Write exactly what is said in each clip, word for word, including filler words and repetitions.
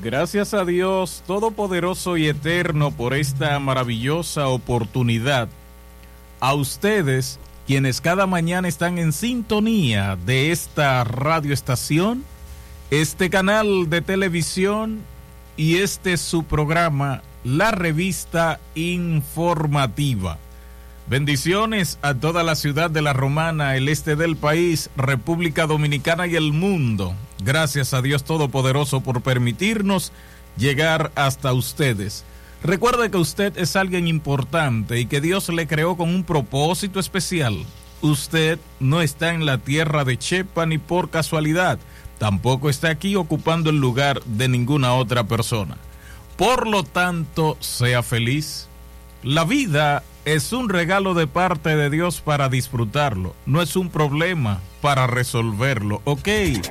Gracias a Dios Todopoderoso y Eterno por esta maravillosa oportunidad. A ustedes, quienes cada mañana están en sintonía de esta radioestación, este canal de televisión y este su programa, la revista informativa. Bendiciones a toda la ciudad de La Romana, el este del país, República Dominicana y el mundo. Gracias a Dios Todopoderoso por permitirnos llegar hasta ustedes. Recuerde que usted es alguien importante y que Dios le creó con un propósito especial. Usted no está en la tierra de Chepa ni por casualidad. Tampoco está aquí ocupando el lugar de ninguna otra persona. Por lo tanto, sea feliz. La vida es un regalo de parte de Dios para disfrutarlo. No es un problema para resolverlo. Ok.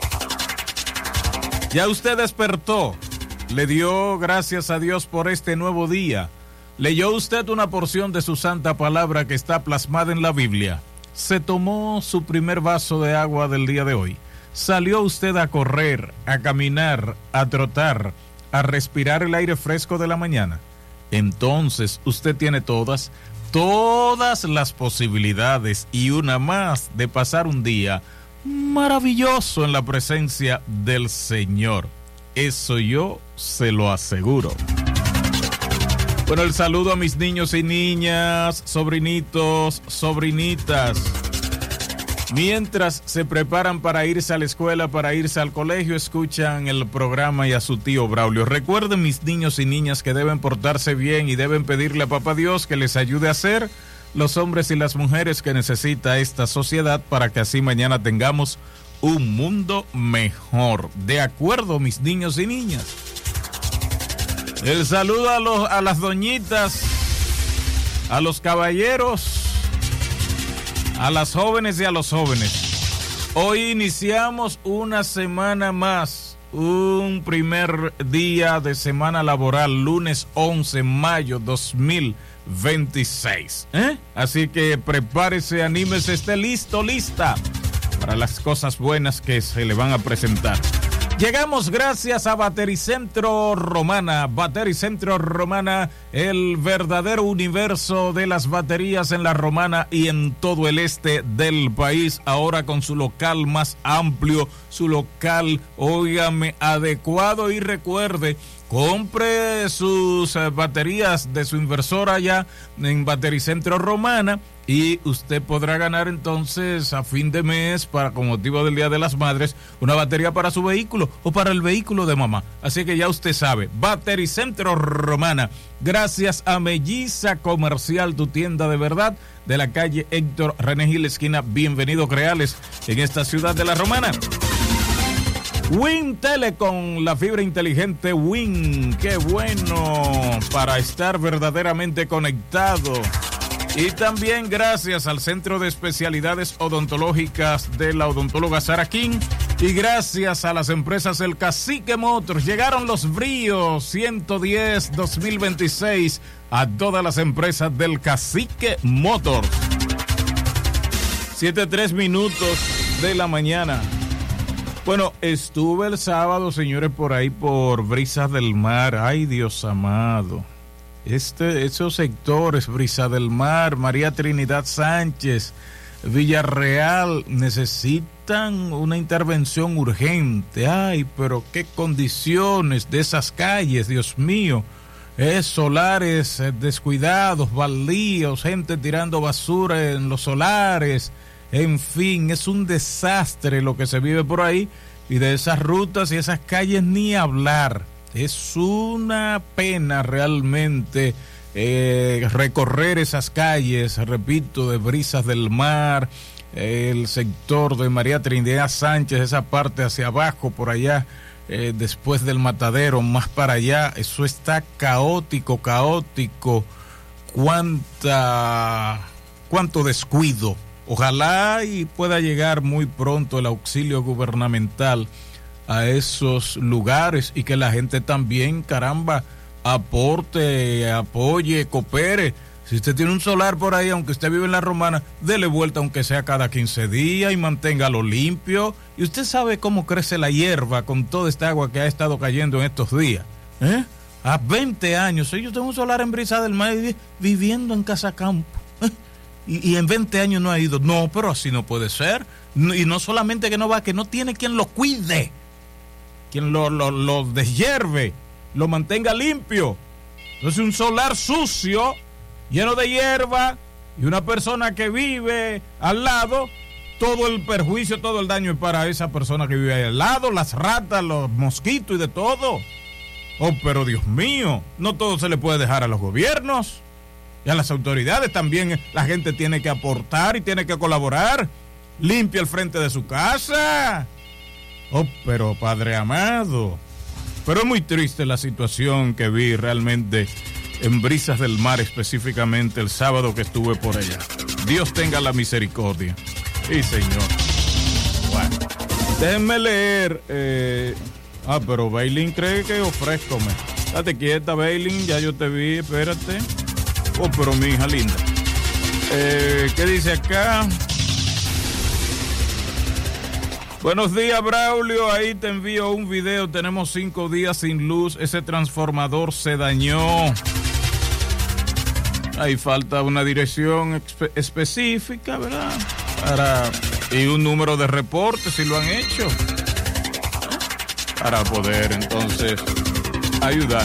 Ya usted despertó. Le dio gracias a Dios por este nuevo día. Leyó usted una porción de su santa palabra que está plasmada en la Biblia. Se tomó su primer vaso de agua del día de hoy. Salió usted a correr, a caminar, a trotar, a respirar el aire fresco de la mañana. Entonces usted tiene todas, todas las posibilidades y una más de pasar un día maravilloso en la presencia del Señor. Eso yo se lo aseguro. Bueno, el saludo a mis niños y niñas, sobrinitos, sobrinitas. Mientras se preparan para irse a la escuela, para irse al colegio, escuchan el programa y a su tío Braulio. Recuerden, mis niños y niñas, que deben portarse bien y deben pedirle a Papá Dios que les ayude a ser los hombres y las mujeres que necesita esta sociedad para que así mañana tengamos un mundo mejor. ¿De acuerdo, mis niños y niñas? El saludo a, los, a las doñitas, a los caballeros, a las jóvenes y a los jóvenes. Hoy iniciamos una semana más, un primer día de semana laboral, lunes once de mayo dos mil veintiséis. ¿Eh? Así que prepárese, anímese, esté listo, lista para las cosas buenas que se le van a presentar. Llegamos gracias a Batericentro Romana. Batericentro Romana, el verdadero universo de las baterías en la Romana y en todo el este del país. Ahora con su local más amplio, su local, óigame, adecuado. Y recuerde, compre sus baterías de su inversor allá en Batericentro Romana y usted podrá ganar entonces a fin de mes, para con motivo del Día de las Madres, una batería para su vehículo o para el vehículo de mamá. Así que ya usted sabe, Batericentro Romana, gracias a Melliza Comercial, tu tienda de verdad, de la calle Héctor René Gil, esquina Bienvenido Creales, en esta ciudad de La Romana. Win Telecom, la fibra inteligente Win, qué bueno para estar verdaderamente conectado. Y también gracias al Centro de Especialidades Odontológicas de la odontóloga Sara King y gracias a las empresas El Cacique Motors. Llegaron los bríos ciento diez dos mil veintiséis a todas las empresas del Cacique Motors. siete tres minutos de la mañana. Bueno, estuve el sábado, señores, por ahí por Brisas del Mar. Ay, Dios amado. Este, esos sectores, Brisa del Mar, María Trinidad Sánchez, Villarreal, necesitan una intervención urgente. Ay, pero qué condiciones de esas calles, Dios mío. Es solares eh, descuidados, baldíos, gente tirando basura en los solares. En fin, es un desastre lo que se vive por ahí. Y de esas rutas y esas calles ni hablar. Es una pena realmente eh, recorrer esas calles, repito, de Brisas del Mar, eh, el sector de María Trinidad Sánchez, esa parte hacia abajo, por allá, eh, después del Matadero, más para allá. Eso está caótico, caótico. Cuánta, cuánto descuido. Ojalá y pueda llegar muy pronto el auxilio gubernamental a esos lugares y que la gente también, caramba, aporte, apoye, coopere. Si usted tiene un solar por ahí, aunque usted vive en La Romana, dele vuelta aunque sea cada quince días y manténgalo limpio. Y usted sabe cómo crece la hierba con toda esta agua que ha estado cayendo en estos días. ¿Eh? A veinte años, yo tengo un solar en Brisa del Mar viviendo en Casa Campo. ¿Eh? Y, y en veinte años no ha ido. No, pero así no puede ser. No, y no solamente que no va, que no tiene quien lo cuide, quien lo, lo, lo deshierve, lo mantenga limpio. Entonces un solar sucio, lleno de hierba, y una persona que vive al lado, todo el perjuicio, todo el daño es para esa persona que vive ahí al lado, las ratas, los mosquitos y de todo. Oh, pero Dios mío, no todo se le puede dejar a los gobiernos y a las autoridades. También la gente tiene que aportar y tiene que colaborar. Limpia el frente de su casa. Oh, pero Padre amado, pero es muy triste la situación que vi realmente en Brisas del Mar, específicamente el sábado que estuve por allá. Dios tenga la misericordia. Sí, señor. Bueno, déjenme leer. Eh, ah, pero Bailín cree que ofrézcome. Date quieta, Bailín, ya yo te vi, espérate. Oh, pero mi hija linda. Eh, ¿Qué dice acá? Buenos días, Braulio, ahí te envío un video, tenemos cinco días sin luz, ese transformador se dañó. Ahí falta una dirección espe- específica, ¿verdad? Para, y un número de reporte, si lo han hecho, para poder entonces ayudar.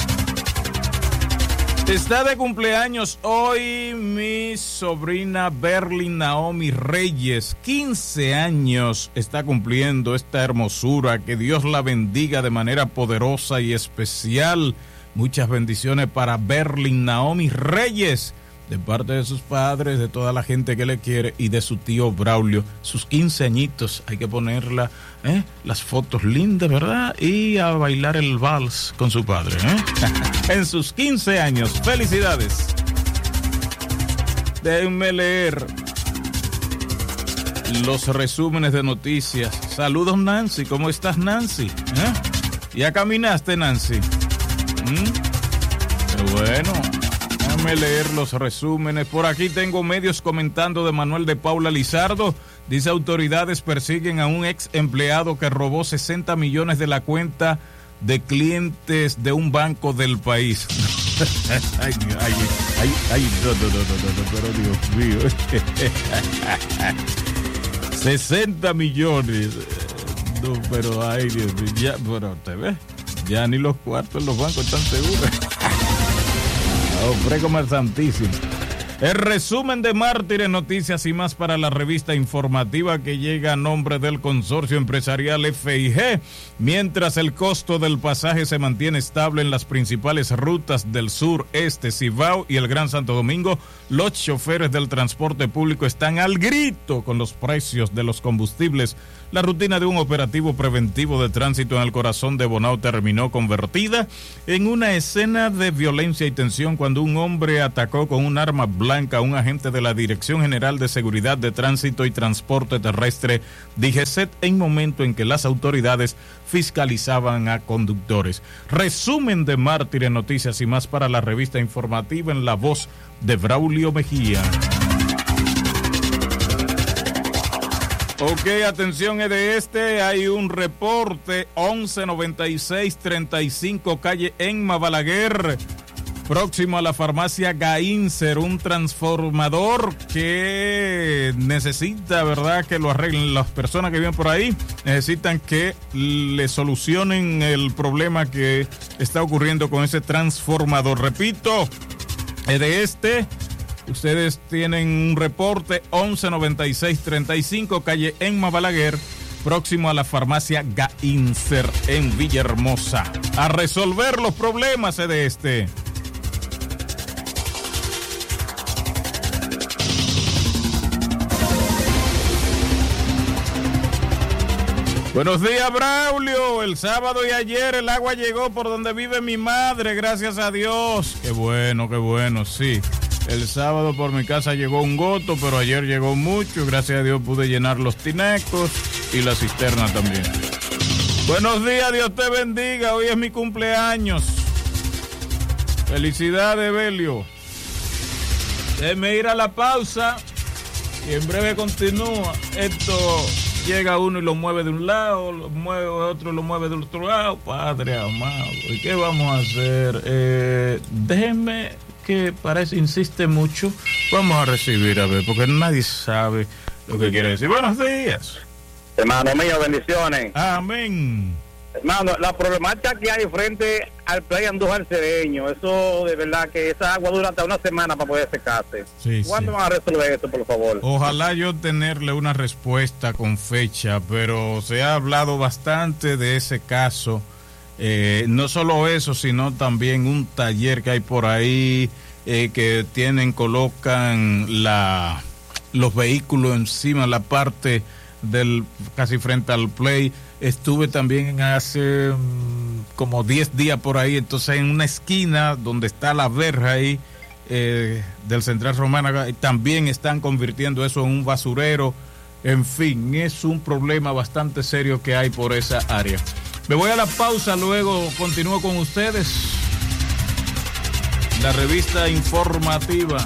Está de cumpleaños hoy mi sobrina Berlin Naomi Reyes, quince años está cumpliendo esta hermosura, que Dios la bendiga de manera poderosa y especial. Muchas bendiciones para Berlin Naomi Reyes, de parte de sus padres, de toda la gente que le quiere y de su tío Braulio. Sus quince añitos, hay que ponerla, ¿eh? Las fotos lindas, ¿verdad? Y a bailar el vals con su padre, ¿eh? En sus quince años, felicidades. Déjenme leer los resúmenes de noticias. Saludos, Nancy, ¿cómo estás, Nancy? ¿Eh? ¿Ya caminaste, Nancy? ¿Mm? Pero bueno, déjame leer los resúmenes. Por aquí tengo medios comentando de Manuel de Paula Lizardo. Dice: autoridades persiguen a un ex empleado que robó sesenta millones de la cuenta de clientes de un banco del país. ay, ay, ay, ay, no, no, no, no, no, pero Dios mío. sesenta millones. No, pero ay, Dios mío, ya, pero te ves. Ya ni los cuartos en los bancos están seguros. Hombre, como el santísimo. El resumen de Mártires, noticias y más para la revista informativa que llega a nombre del consorcio empresarial F I G. Mientras el costo del pasaje se mantiene estable en las principales rutas del sur, este, Cibao y el Gran Santo Domingo, los choferes del transporte público están al grito con los precios de los combustibles. La rutina de un operativo preventivo de tránsito en el corazón de Bonao terminó convertida en una escena de violencia y tensión cuando un hombre atacó con un arma blanca a un agente de la Dirección General de Seguridad de Tránsito y Transporte Terrestre, D G C E T, en momento en que las autoridades fiscalizaban a conductores. Resumen de Mártires, noticias y más para la revista informativa en la voz de Braulio Mejía. Ok, atención, es de este, hay un reporte, once noventa y seis treinta y cinco calle Enma Balaguer, próximo a la farmacia Gainser, un transformador que necesita, ¿verdad?, que lo arreglen. Las personas que viven por ahí necesitan que le solucionen el problema que está ocurriendo con ese transformador. Repito, es de este. Ustedes tienen un reporte, once noventa y seis treinta y cinco calle Enma Balaguer, próximo a la farmacia Gainser en Villahermosa. A resolver los problemas de este. Buenos días, Braulio. El sábado y ayer el agua llegó por donde vive mi madre, gracias a Dios. Qué bueno, qué bueno, sí. El sábado por mi casa llegó un goto, pero ayer llegó mucho. Gracias a Dios pude llenar los tinacos y la cisterna también. Buenos días, Dios te bendiga. Hoy es mi cumpleaños. Felicidades, Belio. Déjeme ir a la pausa y en breve continúa. Esto llega uno y lo mueve de un lado, lo mueve otro y lo mueve del otro lado. Padre amado, ¿y qué vamos a hacer? Eh, déjenme, que parece insiste mucho. Vamos a recibir, a ver, porque nadie sabe lo que quiere decir. Buenos días. Hermano mío, bendiciones. Amén. Hermano, la problemática que hay frente al Playa Andújar Cedeño, eso de verdad que esa agua dura hasta una semana para poder secarse. Sí, ¿Cuándo sí. van a resolver esto, por favor? Ojalá yo tenerle una respuesta con fecha, pero se ha hablado bastante de ese caso. Eh, no solo eso, sino también un taller que hay por ahí eh, que tienen, colocan la los vehículos encima, la parte del casi frente al Play. Estuve también hace um, como diez días por ahí, entonces en una esquina donde está la verja ahí eh, del Central Romana, también están convirtiendo eso en un basurero. En fin, es un problema bastante serio que hay por esa área. Me voy a la pausa, luego continúo con ustedes. La revista informativa.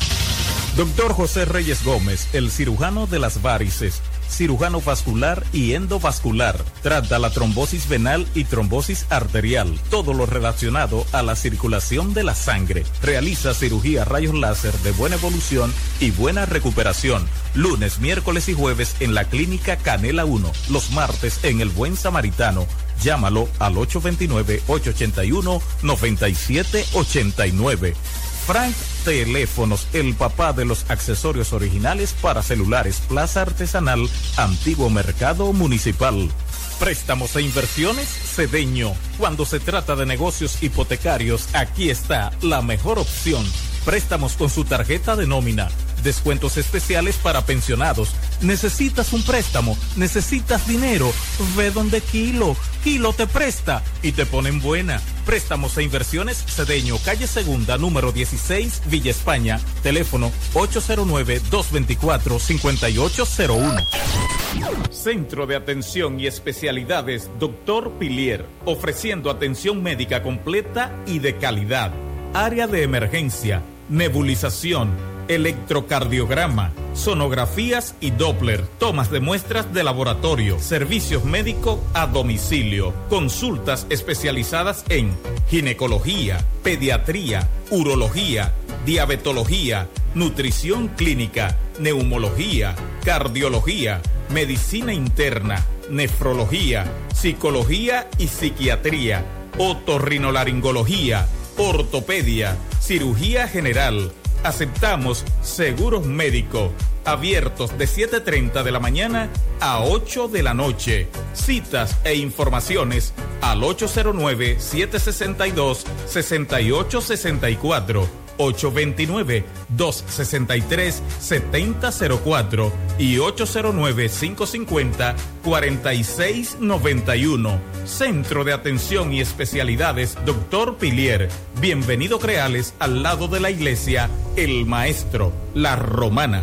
Doctor José Reyes Gómez, el cirujano de las varices, cirujano vascular y endovascular. Trata la trombosis venal y trombosis arterial, todo lo relacionado a la circulación de la sangre. Realiza cirugía rayos láser de buena evolución y buena recuperación. Lunes, miércoles y jueves en la Clínica Canela uno. Los martes en El Buen Samaritano. Llámalo al ocho dos nueve, ocho ocho uno, nueve siete ocho nueve. Frank Teléfonos, el papá de los accesorios originales para celulares, Plaza Artesanal, Antiguo Mercado Municipal. Préstamos e inversiones, Cedeño. Cuando se trata de negocios hipotecarios, aquí está la mejor opción. Préstamos con su tarjeta de nómina. Descuentos especiales para pensionados. ¿Necesitas un préstamo? ¿Necesitas dinero? Ve donde Kilo. Kilo te presta y te ponen buena. Préstamos e inversiones Cedeño, calle Segunda, número dieciséis, Villa España. Teléfono ocho cero nueve, dos dos cuatro, cinco ocho cero uno. Centro de Atención y Especialidades Doctor Pilier, ofreciendo atención médica completa y de calidad. Área de emergencia, nebulización, electrocardiograma, sonografías y Doppler, tomas de muestras de laboratorio, servicios médicos a domicilio, consultas especializadas en ginecología, pediatría, urología, diabetología, nutrición clínica, neumología, cardiología, medicina interna, nefrología, psicología y psiquiatría, otorrinolaringología, ortopedia, cirugía general. Aceptamos seguros médicos, abiertos de siete treinta de la mañana a ocho de la noche. Citas e informaciones al ocho cero nueve, siete seis dos, seis ocho seis cuatro, ocho dos nueve, dos seis tres, siete cero cero cuatro y ocho cero nueve, cinco cinco cero, cuatro seis nueve uno. Centro de Atención y Especialidades Doctor Pilier. Bienvenido Creales, al lado de la iglesia El Maestro, La Romana.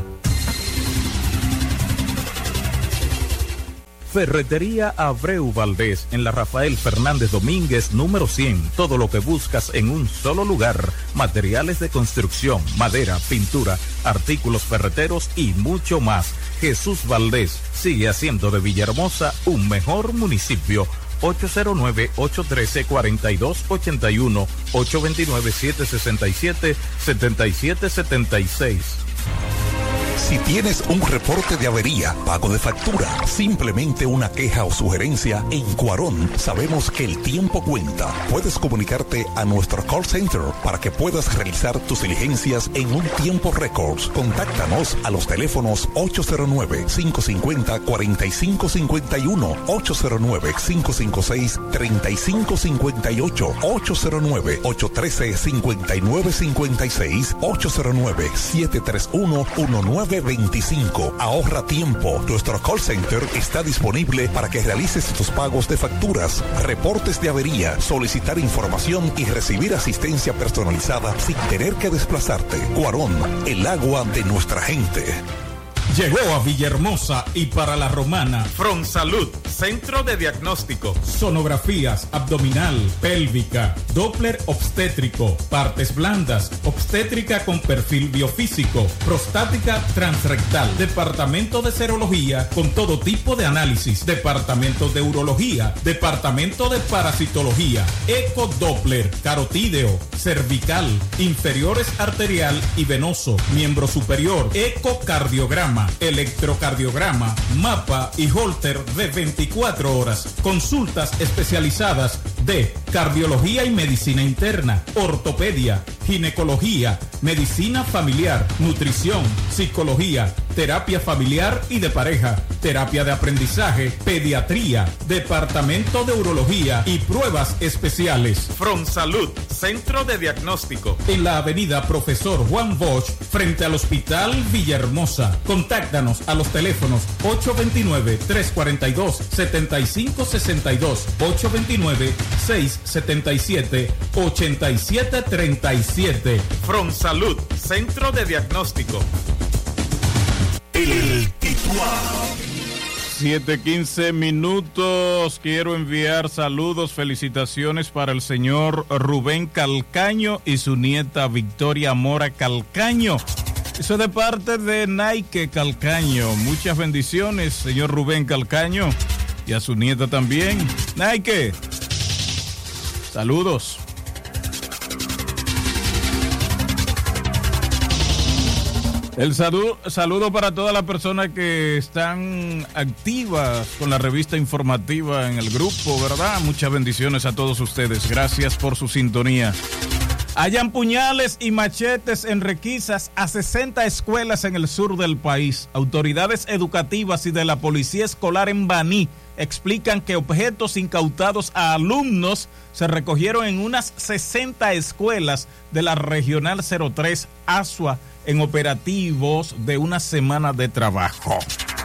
Ferretería Abreu Valdés, en la Rafael Fernández Domínguez, número cien. Todo lo que buscas en un solo lugar. Materiales de construcción, madera, pintura, artículos ferreteros y mucho más. Jesús Valdés sigue haciendo de Villahermosa un mejor municipio. ocho cero nueve, ocho uno tres, cuatro dos ocho uno, ocho dos nueve, siete seis siete, siete siete siete seis. Si tienes un reporte de avería, pago de factura, simplemente una queja o sugerencia, en Cuarón sabemos que el tiempo cuenta. Puedes comunicarte a nuestro call center para que puedas realizar tus diligencias en un tiempo récord. Contáctanos a los teléfonos ocho cero nueve, cinco cinco cero, cuatro cinco cinco uno, ocho cero nueve, cinco cinco seis, tres cinco cinco ocho, ocho cero nueve, ocho uno tres, cinco nueve cinco seis, ocho cero nueve, siete tres uno, uno nueve veinticinco. Ahorra tiempo. Nuestro call center está disponible para que realices tus pagos de facturas, reportes de avería, solicitar información y recibir asistencia personalizada sin tener que desplazarte. Cuarón, el agua de nuestra gente. Llegó a Villahermosa y para la Romana Fronsalud, Centro de Diagnóstico, sonografías abdominal, pélvica, Doppler obstétrico, partes blandas, obstétrica con perfil biofísico, prostática transrectal, departamento de serología con todo tipo de análisis, departamento de urología, departamento de parasitología, ecodoppler, carotídeo, cervical, inferiores arterial y venoso, miembro superior, ecocardiograma, electrocardiograma, mapa y holter de veinticuatro horas, consultas especializadas de cardiología y medicina interna, ortopedia, ginecología, medicina familiar, nutrición, psicología, terapia familiar y de pareja, terapia de aprendizaje, pediatría, departamento de urología y pruebas especiales. Fronsalud, Centro de Diagnóstico, en la avenida Profesor Juan Bosch, frente al Hospital Villahermosa. Contáctanos a los teléfonos ocho dos nueve, tres cuatro dos, siete cinco seis dos, ocho dos nueve, seis siete siete, ocho siete tres siete. Fronsalud, Centro de Diagnóstico. El titular. siete quince minutos. Quiero enviar saludos, felicitaciones para el señor Rubén Calcaño y su nieta Victoria Mora Calcaño. Eso es de parte de Nike Calcaño. Muchas bendiciones, señor Rubén Calcaño, y a su nieta también. Nike, saludos. El saludo, saludo para todas las personas que están activas con la revista informativa en el grupo, ¿verdad? Muchas bendiciones a todos ustedes. Gracias por su sintonía. Hallan puñales y machetes en requisas a sesenta escuelas en el sur del país. Autoridades educativas y de la policía escolar en Baní explican que objetos incautados a alumnos se recogieron en unas sesenta escuelas de la Regional cero tres Asua en operativos de una semana de trabajo.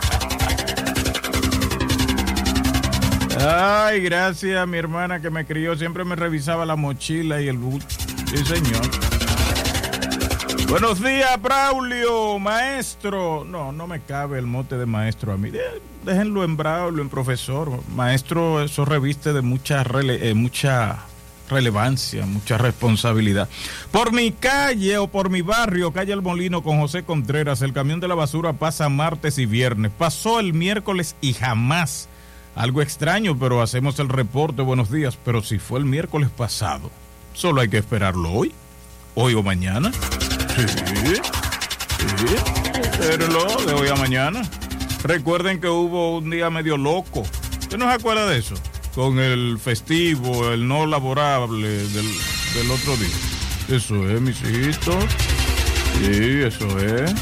Ay, gracias a mi hermana que me crió, siempre me revisaba la mochila y el bulto. Sí, señor. Buenos días, Braulio, maestro. No, no me cabe el mote de maestro a mí. Déjenlo en Braulio, en profesor. Maestro, eso reviste de mucha, rele eh, mucha relevancia, mucha responsabilidad. Por mi calle o por mi barrio, calle El Molino con José Contreras, el camión de la basura pasa martes y viernes. Pasó el miércoles y jamás. Algo extraño, pero hacemos el reporte. Buenos días, pero si fue el miércoles pasado, solo hay que esperarlo hoy, hoy o mañana. Sí, sí, espérenlo de hoy a mañana. Recuerden que hubo un día medio loco. ¿Usted no se acuerda de eso? Con el festivo, el no laborable del, del otro día. Eso es, mis hijitos. Sí, eso es.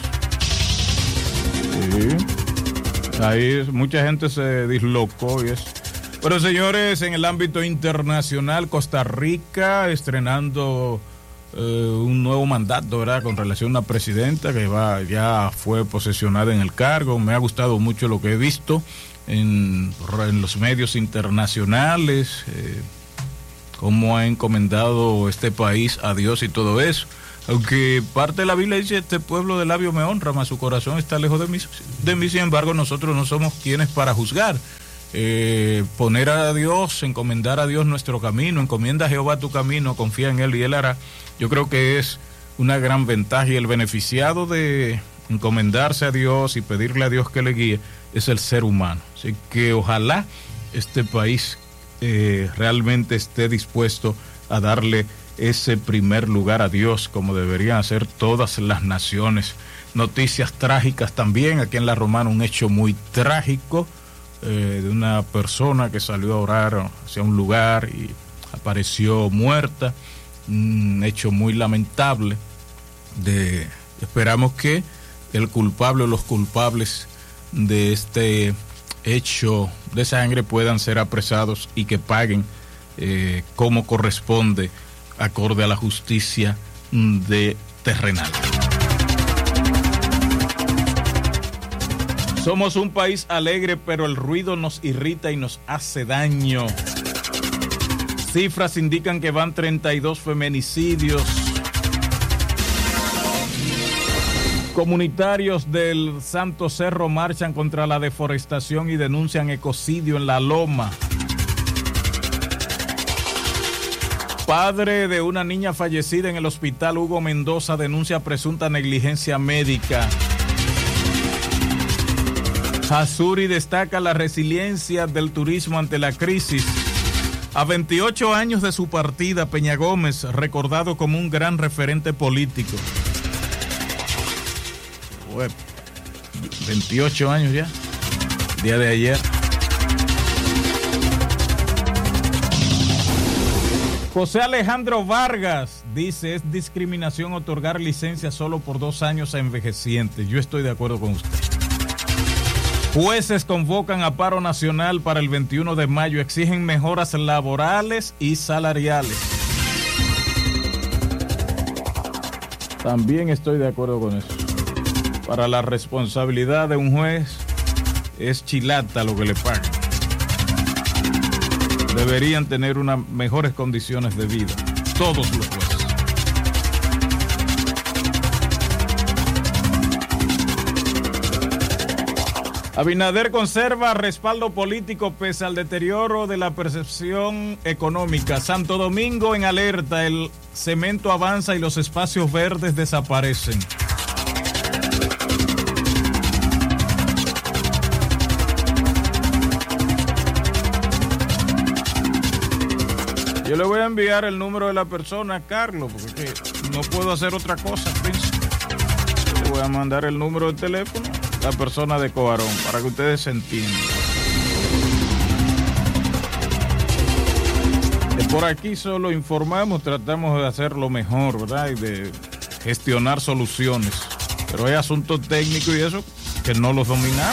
Sí. Ahí mucha gente se dislocó y eso. Pero señores, en el ámbito internacional, Costa Rica estrenando eh, un nuevo mandato, ¿verdad? Con relación a una presidenta que va ya fue posesionada en el cargo. Me ha gustado mucho lo que he visto en, en los medios internacionales, eh, cómo ha encomendado este país a Dios y todo eso. Aunque parte de la Biblia dice, este pueblo de labios me honra, mas su corazón está lejos de mí. De mí, sin embargo, nosotros no somos quienes para juzgar. Eh, poner a Dios, encomendar a Dios nuestro camino, encomienda a Jehová tu camino, confía en Él y Él hará. Yo creo que es una gran ventaja, y el beneficiado de encomendarse a Dios y pedirle a Dios que le guíe es el ser humano. Así que ojalá este país eh, realmente esté dispuesto a darle ese primer lugar a Dios, como deberían hacer todas las naciones. Noticias trágicas también, aquí en La Romana un hecho muy trágico, eh, de una persona que salió a orar hacia un lugar y apareció muerta, un hecho muy lamentable. De, esperamos que el culpable o los culpables de este hecho de sangre puedan ser apresados y que paguen eh, como corresponde, acorde a la justicia de terrenal. Somos un país alegre, pero el ruido nos irrita y nos hace daño. Cifras indican que van treinta y dos feminicidios. Comunitarios del Santo Cerro marchan contra la deforestación y denuncian ecocidio en La Loma. Padre de una niña fallecida en el hospital Hugo Mendoza denuncia presunta negligencia médica. Azuri destaca la resiliencia del turismo ante la crisis. A veintiocho años de su partida, Peña Gómez, recordado como un gran referente político. Bueno, veintiocho años ya, día de ayer. José Alejandro Vargas dice, es discriminación otorgar licencia solo por dos años a envejecientes. Yo estoy de acuerdo con usted. Jueces convocan a paro nacional para el veintiuno de mayo, exigen mejoras laborales y salariales. También estoy de acuerdo con eso. Para la responsabilidad de un juez es chilata lo que le pagan. Deberían tener unas mejores condiciones de vida, todos los jueces. Abinader conserva respaldo político pese al deterioro de la percepción económica. Santo Domingo en alerta, el cemento avanza y los espacios verdes desaparecen. Yo le voy a enviar el número de la persona a Carlos, porque no puedo hacer otra cosa, príncipe. Le voy a mandar el número de teléfono a la persona de Cobarón, para que ustedes se entiendan. De por aquí solo informamos, tratamos de hacerlo mejor, ¿verdad? Y de gestionar soluciones. Pero hay asuntos técnicos y eso que no los dominamos.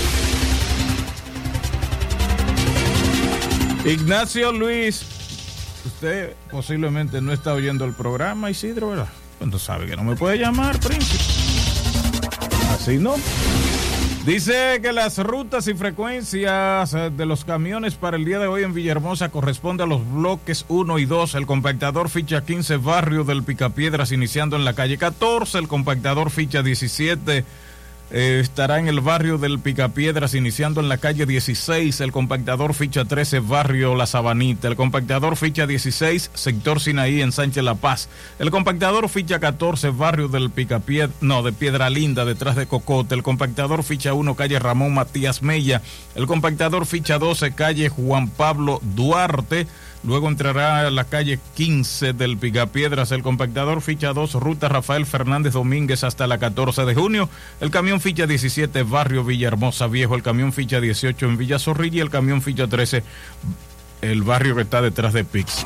Ignacio Luis, usted posiblemente no está oyendo el programa, Isidro, ¿verdad? Pues sabe que no me puede llamar, príncipe. Así no. Dice que las rutas y frecuencias de los camiones para el día de hoy en Villahermosa corresponde a los bloques uno y dos. El compactador ficha quince, barrio del Picapiedras, iniciando en la calle catorce. El compactador ficha diecisiete, Eh, estará en el barrio del Picapiedras, iniciando en la calle dieciséis. El compactador ficha trece, barrio La Sabanita. El compactador ficha dieciséis, sector Sinaí, en Sánchez La Paz. El compactador ficha catorce, barrio del Picapiedras, no, de Piedra Linda, detrás de Cocote. El compactador ficha uno, calle Ramón Matías Mella. El compactador ficha doce, calle Juan Pablo Duarte. Luego entrará a la calle quince del Picapiedras. El compactador ficha dos, ruta Rafael Fernández Domínguez hasta la catorce de junio. El camión ficha diecisiete, barrio Villahermosa Viejo. El camión ficha dieciocho en Villa Zorrilla. Y el camión ficha trece, el barrio que está detrás de Pix.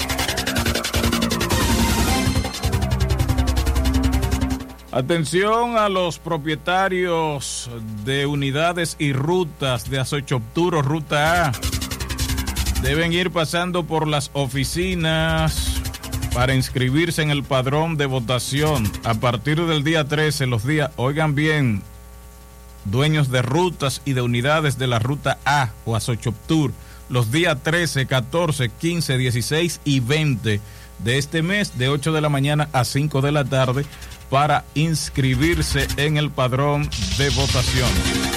Atención a los propietarios de unidades y rutas de Azochopturo, ruta A. Deben ir pasando por las oficinas para inscribirse en el padrón de votación. A partir del día trece, los días, oigan bien, dueños de rutas y de unidades de la ruta A o Azochoptur, los días trece, catorce, quince, dieciséis y veinte de este mes, de ocho de la mañana a cinco de la tarde, para inscribirse en el padrón de votación.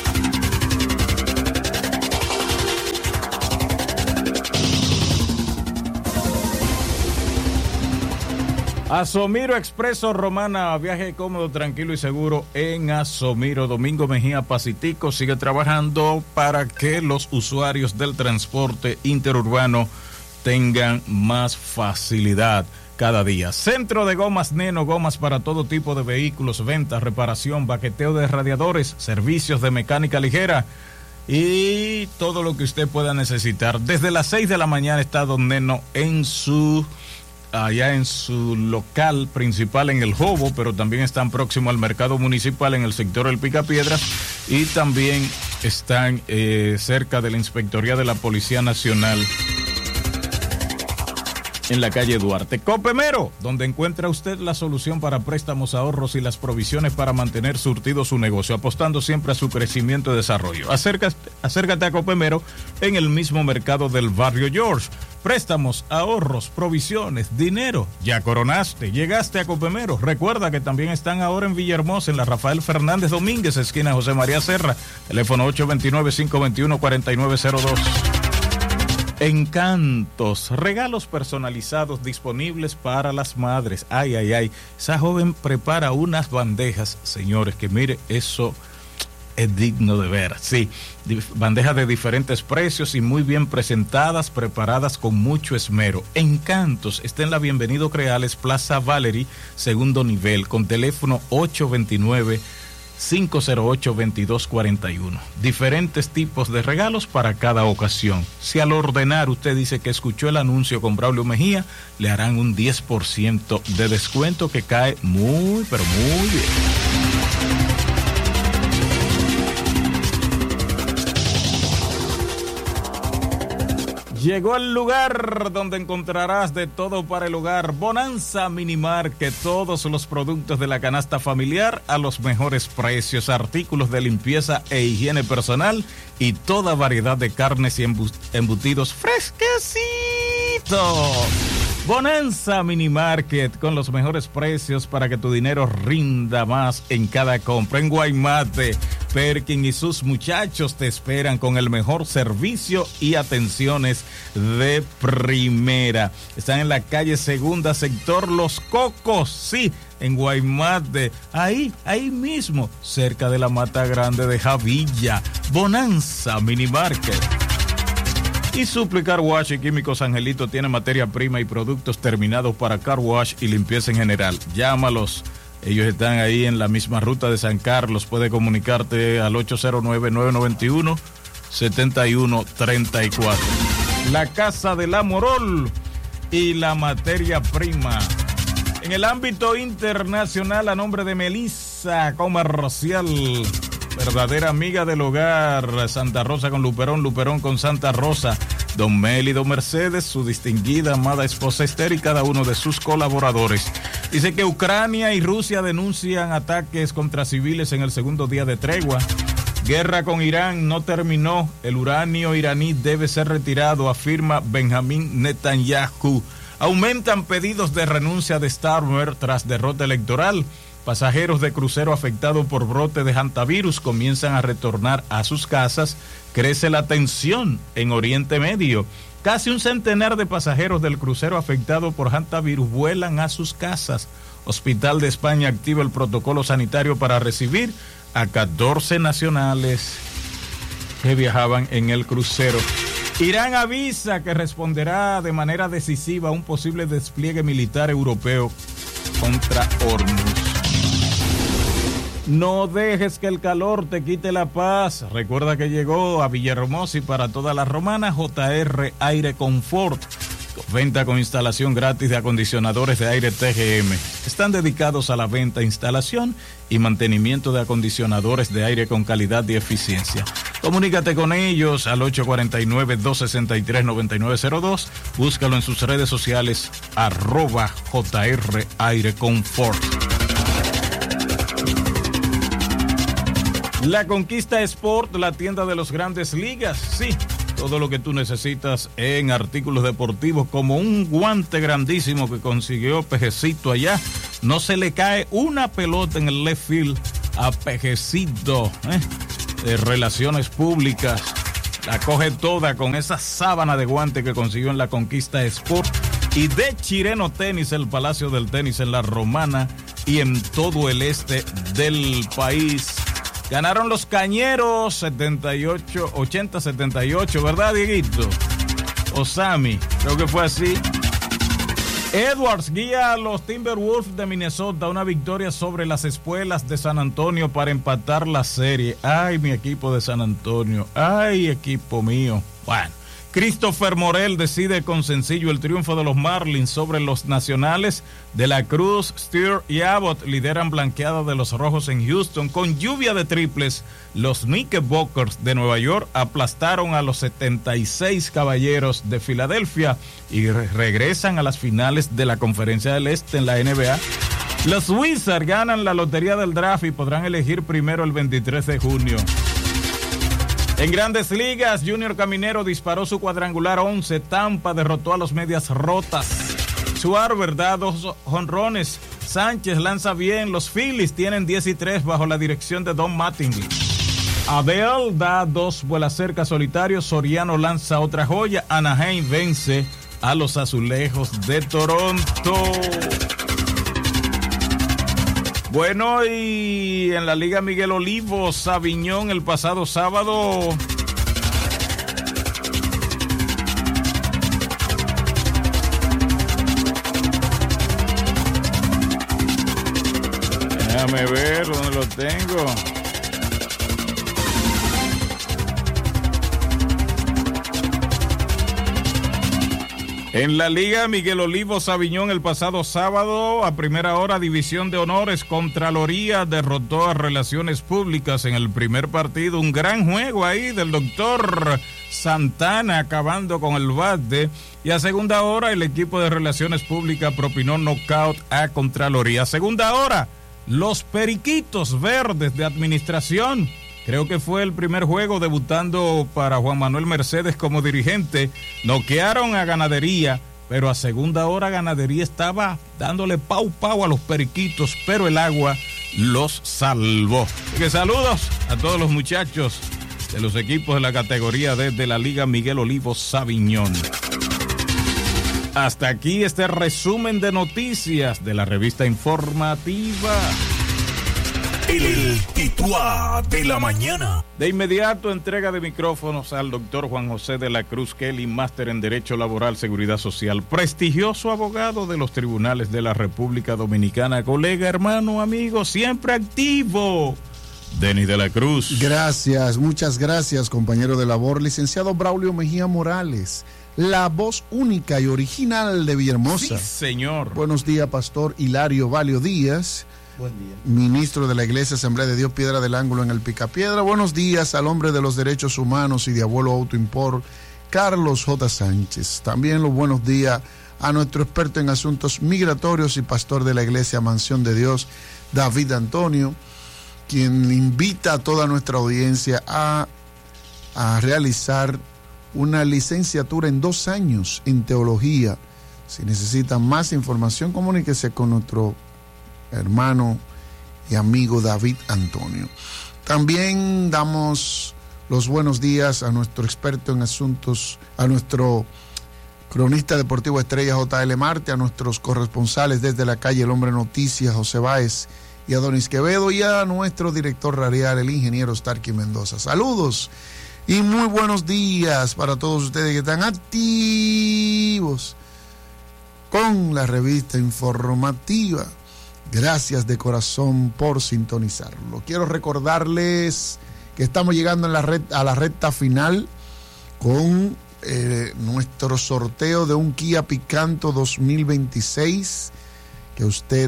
Asomiro Expreso Romana, viaje cómodo, tranquilo y seguro en Asomiro. Domingo Mejía Pacitico sigue trabajando para que los usuarios del transporte interurbano tengan más facilidad cada día. Centro de Gomas Neno, gomas para todo tipo de vehículos, venta, reparación, baqueteo de radiadores, servicios de mecánica ligera y todo lo que usted pueda necesitar. Desde las seis de la mañana está Don Neno en su... allá en su local principal en El Jobo, pero también están próximos al mercado municipal en el sector del Picapiedras y también están eh, cerca de la Inspectoría de la Policía Nacional en la calle Duarte. Copemero, donde encuentra usted la solución para préstamos, ahorros y las provisiones para mantener surtido su negocio, apostando siempre a su crecimiento y desarrollo. Acércate, acércate a Copemero en el mismo mercado del barrio George. Préstamos, ahorros, provisiones, dinero. Ya coronaste, llegaste a Copemero. Recuerda que también están ahora en Villahermosa, en la Rafael Fernández Domínguez, esquina José María Serra. Teléfono ocho dos nueve, cinco dos uno, cuatro nueve cero dos. Encantos, regalos personalizados disponibles para las madres. Ay, ay, ay. Esa joven prepara unas bandejas, señores, que mire, eso es digno de ver. Sí, bandejas de diferentes precios y muy bien presentadas, preparadas con mucho esmero. Encantos está en la Bienvenido Creales, Plaza Valery, segundo nivel, con teléfono ocho dos nueve, cinco cero ocho, dos dos cuatro uno. Diferentes tipos de regalos para cada ocasión. Si al ordenar usted dice que escuchó el anuncio con Braulio Mejía, le harán un diez por ciento de descuento que cae muy, pero muy bien. Llegó el lugar donde encontrarás de todo para el hogar. Bonanza Mini Market, todos los productos de la canasta familiar a los mejores precios, artículos de limpieza e higiene personal y toda variedad de carnes y embutidos fresquecitos. Bonanza Mini Market, con los mejores precios para que tu dinero rinda más en cada compra. En Guaymate, Perkin y sus muchachos te esperan con el mejor servicio y atenciones de primera. Están en la calle Segunda, sector Los Cocos, sí, en Guaymate, ahí, ahí mismo, cerca de la Mata Grande de Javilla. Bonanza Mini Market. Y Supli Car Wash y Químicos Angelito tiene materia prima y productos terminados para car wash y limpieza en general. Llámalos. Ellos están ahí en la misma ruta de San Carlos. Puede comunicarte al ocho cero nueve, nueve nueve uno, siete uno tres cuatro. La Casa de la Morol y la materia prima. En el ámbito internacional, a nombre de Melissa Comercial, verdadera amiga del hogar, Santa Rosa con Luperón, Luperón con Santa Rosa, Don Mel y Don Mercedes, su distinguida amada esposa Esther y cada uno de sus colaboradores. Dice que Ucrania y Rusia denuncian ataques contra civiles en el segundo día de tregua. Guerra con Irán no terminó, el uranio iraní debe ser retirado, afirma Benjamín Netanyahu. Aumentan pedidos de renuncia de Starmer tras derrota electoral. Pasajeros de crucero afectados por brote de hantavirus comienzan a retornar a sus casas. Crece la tensión en Oriente Medio. Casi un centenar de pasajeros del crucero afectado por hantavirus vuelan a sus casas. Hospital de España activa el protocolo sanitario para recibir a catorce nacionales que viajaban en el crucero. Irán avisa que responderá de manera decisiva a un posible despliegue militar europeo contra Hormuz. No dejes que el calor te quite la paz. Recuerda que llegó a Villahermosa y para toda la romana J R Aire Confort. Venta con instalación gratis de acondicionadores de aire T G M. Están dedicados a la venta, instalación y mantenimiento de acondicionadores de aire con calidad y eficiencia. Comunícate con ellos al ocho cuatro nueve, dos seis tres, nueve nueve cero dos. Búscalo en sus redes sociales, arroba J R Aire Confort. La Conquista Sport, la tienda de los Grandes Ligas. Sí, todo lo que tú necesitas en artículos deportivos, como un guante grandísimo que consiguió Pejecito allá. No se le cae una pelota en el left field a Pejecito, ¿eh? De Relaciones Públicas. La coge toda con esa sábana de guante que consiguió en la Conquista Sport. Y de Chireno Tenis, el Palacio del Tenis en la Romana y en todo el este del país. Ganaron los Cañeros setenta y ocho, ochenta setenta y ocho, ¿verdad, Dieguito? O Sammy, creo que fue así. Edwards guía a los Timberwolves de Minnesota a una victoria sobre las Espuelas de San Antonio para empatar la serie. Ay, mi equipo de San Antonio. Ay, equipo mío. Bueno, Christopher Morel decide con sencillo el triunfo de los Marlins sobre los Nacionales. De la Cruz, Steer y Abbott lideran blanqueada de los Rojos en Houston. Con lluvia de triples, los Knickerbockers de Nueva York aplastaron a los setenta y seis Caballeros de Filadelfia y re- regresan a las finales de la Conferencia del Este en la N B A. Los Wizards ganan la lotería del draft y podrán elegir primero el veintitrés de junio. En Grandes Ligas, Junior Caminero disparó su cuadrangular once, Tampa derrotó a los Medias Rotas. Schwarber da dos jonrones, Sánchez lanza bien, los Phillies tienen diez y tres bajo la dirección de Don Mattingly. Abel da dos vuelas cerca solitarios, Soriano lanza otra joya, Anaheim vence a los Azulejos de Toronto. Bueno, y en la Liga Miguel Olivo, Saviñón el pasado sábado déjame ver dónde lo tengo. En la Liga Miguel Olivo Saviñón el pasado sábado, a primera hora, División de Honores, Contraloría derrotó a Relaciones Públicas en el primer partido. Un gran juego ahí del doctor Santana acabando con el bate. Y a segunda hora, el equipo de Relaciones Públicas propinó knockout a Contraloría. A segunda hora, los Periquitos Verdes de Administración. Creo que fue el primer juego debutando para Juan Manuel Mercedes como dirigente. Noquearon a Ganadería, pero a segunda hora Ganadería estaba dándole pau pau a los Periquitos, pero el agua los salvó. Así que saludos a todos los muchachos de los equipos de la categoría D de la Liga Miguel Olivo Saviñón. Hasta aquí este resumen de noticias de la revista informativa. El titular de la mañana. De inmediato, entrega de micrófonos al doctor Juan José de la Cruz Kelly, máster en Derecho Laboral, Seguridad Social, prestigioso abogado de los tribunales de la República Dominicana, colega, hermano, amigo, siempre activo. Denis de la Cruz. Gracias, muchas gracias, compañero de labor. Licenciado Braulio Mejía Morales, la voz única y original de Villahermosa. Sí, señor. Buenos días, Pastor Hilario Valio Díaz. Buen día. Ministro de la Iglesia Asamblea de Dios Piedra del Ángulo en el Picapiedra. Buenos días al hombre de los derechos humanos y de Abuelo Auto Import, Carlos J. Sánchez. También los buenos días a nuestro experto en asuntos migratorios y pastor de la Iglesia Mansión de Dios, David Antonio, quien invita a toda nuestra audiencia a, a realizar una licenciatura en dos años en teología. Si necesitan más información, comuníquese con nuestro hermano y amigo David Antonio. También damos los buenos días a nuestro experto en asuntos, a nuestro cronista deportivo estrella J L Marte, a nuestros corresponsales desde la calle El Hombre Noticias, José Báez y Adonis Quevedo, y a nuestro director radial, el ingeniero Starky Mendoza. Saludos y muy buenos días para todos ustedes que están activos con la revista informativa. Gracias de corazón por sintonizarlo. Quiero recordarles que estamos llegando en la red, a la recta final con eh, nuestro sorteo de un Kia Picanto dos mil veintiséis, que usted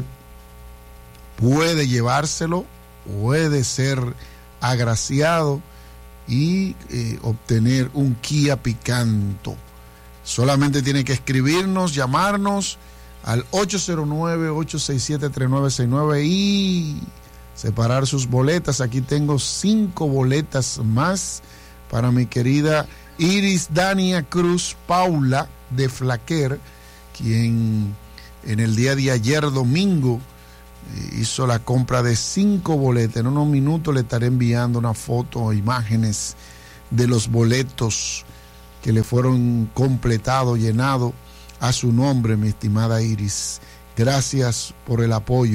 puede llevárselo, puede ser agraciado y eh, obtener un Kia Picanto. Solamente tiene que escribirnos, llamarnos al ocho cero nueve, ocho seis siete, tres nueve seis nueve y separar sus boletas. Aquí tengo cinco boletas más para mi querida Iris Dania Cruz Paula de Flaquer, quien en el día de ayer domingo hizo la compra de cinco boletas. En unos minutos le estaré enviando una foto o imágenes de los boletos que le fueron completados, llenados a su nombre, mi estimada Iris. Gracias por el apoyo.